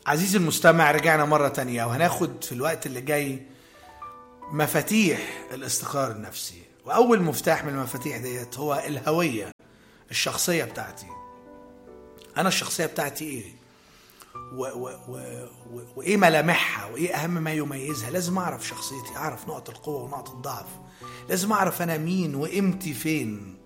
عزيزي المستمع، رجعنا مرة تانية وهناخد في الوقت اللي جاي مفاتيح الاستقرار النفسي. وأول مفتاح من المفاتيح ديت هو الهوية الشخصية بتاعتي. أنا الشخصية بتاعتي إيه؟ وإيه ملامحها؟ وإيه أهم ما يميزها؟ لازم أعرف شخصيتي، أعرف نقط القوة ونقط الضعف، لازم أعرف أنا مين وقيمتي فين.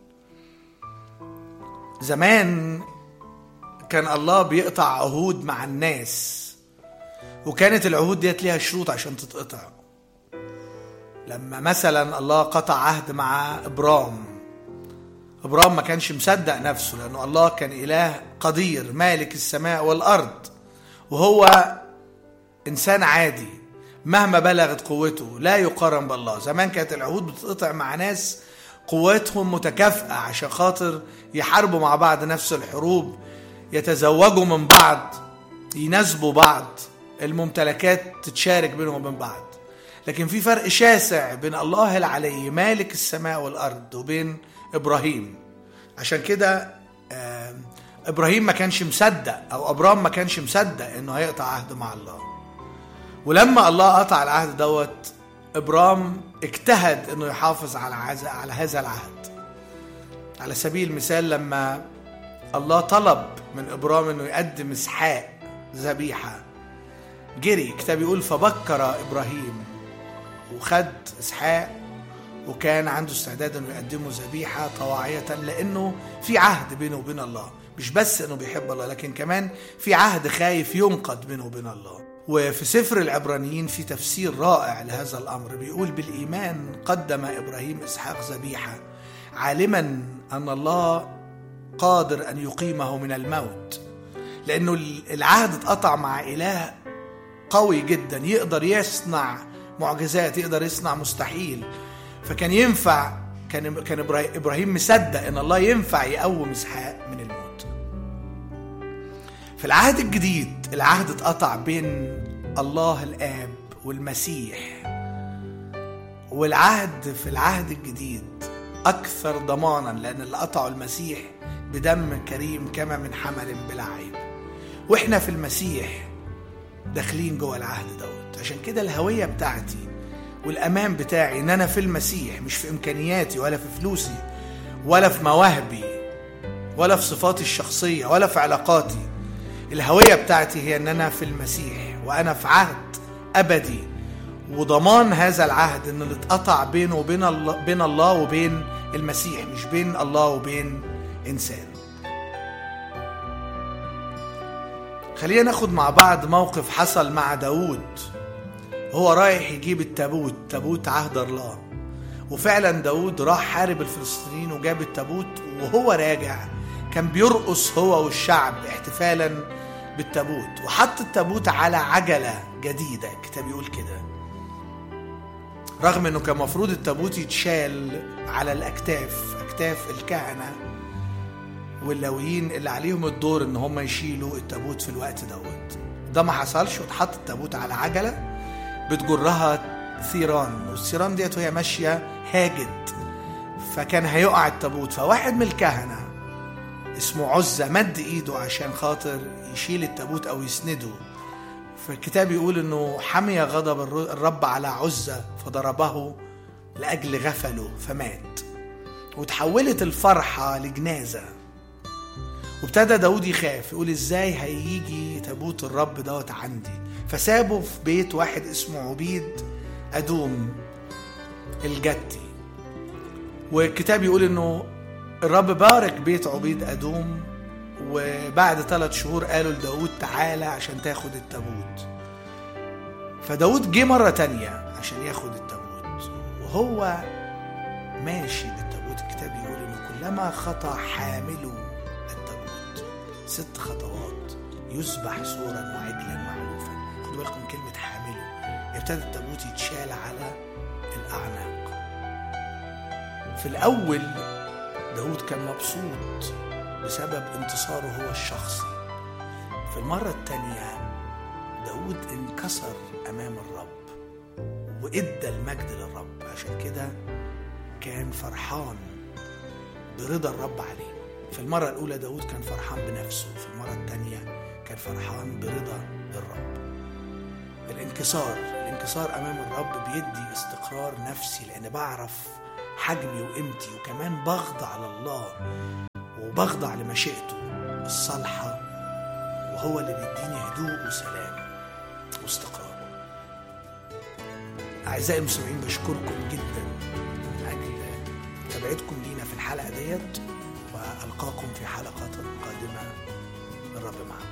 زمان كان الله بيقطع عهود مع الناس، وكانت العهود ديت ليها شروط عشان تتقطع. لما مثلا الله قطع عهد مع إبرام ما كانش مصدق نفسه، لأنه الله كان إله قدير مالك السماء والأرض، وهو إنسان عادي مهما بلغت قوته لا يقارن بالله. زمان كانت العهود بتتقطع مع ناس قوتهم متكافئة عشان خاطر يحاربوا مع بعض نفس الحروب، يتزوجوا من بعض، يناسبوا بعض، الممتلكات تتشارك بينهم وبين بعض. لكن في فرق شاسع بين الله العلي مالك السماء والأرض وبين إبراهيم. عشان كده إبراهيم ما كانش مصدق، أو أبرام ما كانش مصدق إنه هيقطع عهد مع الله. ولما الله قطع العهد دوت، إبرام اجتهد إنه يحافظ على هذا العهد. على سبيل المثال، لما الله طلب من إبرام إنه يقدم إسحاق ذبيحة، جري الكتاب يقول فبكر إبراهيم وخد إسحاق، وكان عنده استعداد إنه يقدمه ذبيحة طواعية، لأنه في عهد بينه وبين الله. مش بس إنه بيحب الله، لكن كمان في عهد خايف ينقض بينه وبين الله. وفي سفر العبرانيين في تفسير رائع لهذا الأمر، بيقول بالإيمان قدم إبراهيم إسحاق ذبيحة عالما أن الله قادر أن يقيمه من الموت، لأنه العهد اتقطع مع إله قوي جدا يقدر يصنع معجزات، يقدر يصنع مستحيل. فكان ينفع، كان إبراهيم مصدق أن الله ينفع يقوم إسحاق من الموت. في العهد الجديد العهد اتقطع بين الله الآب والمسيح، والعهد في العهد الجديد أكثر ضمانا، لأن اللي قطعوا المسيح بدم كريم كما من حمل بلا عيب. وإحنا في المسيح داخلين جوه العهد دوت. عشان كده الهوية بتاعتي والأمان بتاعي إن أنا في المسيح، مش في إمكانياتي ولا في فلوسي ولا في مواهبي ولا في صفاتي الشخصية ولا في علاقاتي. الهوية بتاعتي هي إن أنا في المسيح، وأنا في عهد أبدي، وضمان هذا العهد إن اللي اتقطع بينه وبين الله، بين الله وبين المسيح، مش بين الله وبين إنسان. خلينا ناخد مع بعض موقف حصل مع داود. هو رايح يجيب التابوت، تابوت عهد الله، وفعلا داود راح حارب الفلسطينيين وجاب التابوت، وهو راجع كان بيرقص هو والشعب احتفالا بالتابوت، وحط التابوت على عجلة جديدة. الكتاب يقول كده، رغم انه كان مفروض التابوت يتشال على الأكتاف، أكتاف الكهنة واللاويين اللي عليهم الدور ان هم يشيلوا التابوت في الوقت دوت. ده ما حصلش، وتحط التابوت على عجلة بتجرها ثيران، والثيران ديت وهي ماشية هاجت، فكان هيقع التابوت. فواحد من الكهنة اسمه عزة مد ايده عشان خاطر يشيل التابوت او يسنده. فالكتاب يقول انه حمي غضب الرب على عزة فضربه لأجل غفله فمات، وتحولت الفرحة لجنازة. وابتدى داود يخاف، يقول ازاي هيجي تابوت الرب دوت عندي. فسابه في بيت واحد اسمه عبيد أدوم الجتي. والكتاب يقول انه الرب بارك بيت عبيد أدوم، وبعد 3 شهور قالوا لداود تعالى عشان تاخد التابوت. فداود جه مرة تانية عشان ياخد التابوت، وهو ماشي بالتابوت الكتاب يقول انه كلما خطى حامله التابوت 6 خطوات يذبح سورا وعجلا معلوفا. خدوا بالكم كلمة حامله، ابتدى التابوت يتشال على الأعناق. في الأول داود كان مبسوط بسبب انتصاره هو الشخصي. في المرة التانية داود انكسر أمام الرب وإدى المجد للرب، عشان كده كان فرحان برضا الرب عليه. في المرة الأولى داود كان فرحان بنفسه، في المرة التانية كان فرحان برضا الرب. الانكسار أمام الرب بيدي استقرار نفسي، لأن بعرف حجمي وقيمتي، وكمان بخضع لله وبخضع لمشيئته الصالحة، وهو اللي بيديني هدوء وسلام واستقرار. أعزائي المستمعين، بشكركم جدا من أجل متابعتكم لينا في الحلقة ديت، وألقاكم في حلقات قادمة. الرب معكم.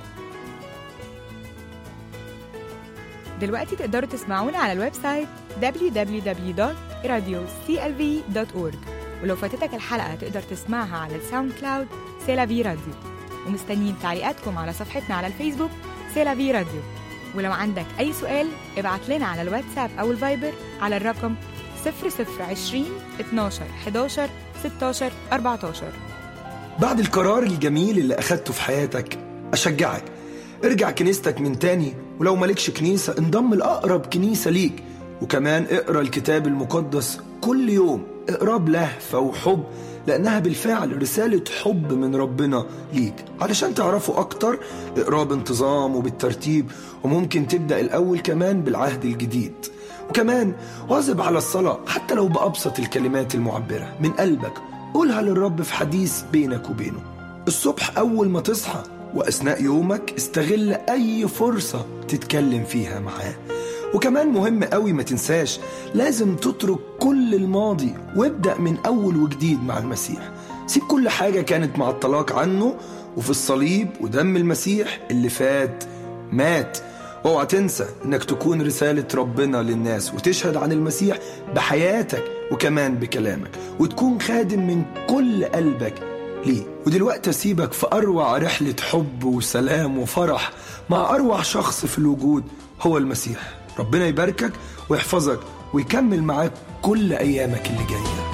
دلوقتي تقدروا تسمعونا على الويب سايت www.radioclv.org، ولو فاتتك الحلقة تقدر تسمعها على الساوند كلاود سيلافي راديو. ومستنيين تعليقاتكم على صفحتنا على الفيسبوك سيلافي راديو. ولو عندك أي سؤال ابعت لنا على الواتساب أو الفايبر على الرقم 0020 12 11 16 14. بعد القرار الجميل اللي أخدته في حياتك أشجعك ارجع كنيستك من تاني، ولو مالكش كنيسة انضم لأقرب كنيسة ليك، وكمان اقرأ الكتاب المقدس كل يوم، اقرأ بلهفة وحب، لأنها بالفعل رسالة حب من ربنا ليك. علشان تعرفوا أكتر اقرأ بانتظام وبالترتيب، وممكن تبدأ الأول كمان بالعهد الجديد. وكمان واظب على الصلاة، حتى لو بأبسط الكلمات المعبرة من قلبك قولها للرب في حديث بينك وبينه. الصبح أول ما تصحى وأثناء يومك استغل أي فرصة تتكلم فيها معاه. وكمان مهم قوي ما تنساش، لازم تترك كل الماضي وابدأ من أول وجديد مع المسيح. سيب كل حاجة كانت معطلاك عنه، وفي الصليب ودم المسيح اللي فات مات. اوعى تنسى انك تكون رسالة ربنا للناس، وتشهد عن المسيح بحياتك وكمان بكلامك، وتكون خادم من كل قلبك ليه. ودلوقتي أسيبك في أروع رحلة حب وسلام وفرح مع أروع شخص في الوجود، هو المسيح. ربنا يباركك ويحفظك ويكمل معاك كل أيامك اللي جاية.